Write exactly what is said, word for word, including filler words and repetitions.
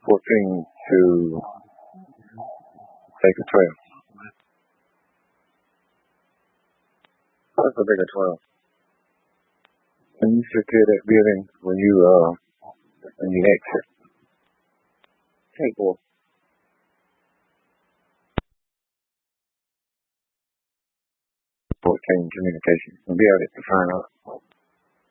fourteen to Baker twelve. What's the Baker twelve? And you secure that building when you uh when you exit. Take four. fourteen communication. We'll be able to find out.